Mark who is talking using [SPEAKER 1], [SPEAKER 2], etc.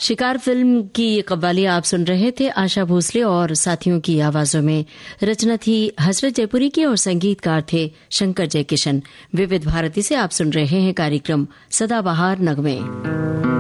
[SPEAKER 1] शिकार फिल्म की ये कव्वाली आप सुन रहे थे आशा भोसले और साथियों की आवाजों में। रचना थी हसरत जयपुरी की और संगीतकार थे शंकर जयकिशन। विविध भारती से आप सुन रहे हैं कार्यक्रम सदाबहार नगमे।